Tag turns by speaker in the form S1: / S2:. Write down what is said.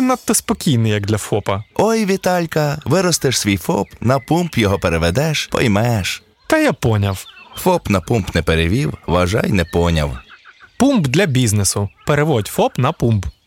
S1: надто спокійний, як для ФОПа.
S2: Ой, Віталька, виростеш свій ФОП, на пумп його переведеш, поймеш.
S1: Та я поняв.
S2: ФОП на пумп не перевів, вважай, не поняв.
S1: Пумп для бізнесу. Переводь ФОП на пумп.